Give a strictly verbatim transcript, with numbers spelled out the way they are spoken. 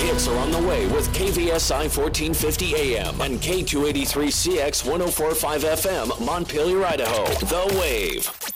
hits are on the way with K V S I fourteen fifty A M and K two eighty-three C X one oh four point five F M, Montpelier, Idaho. The Wave.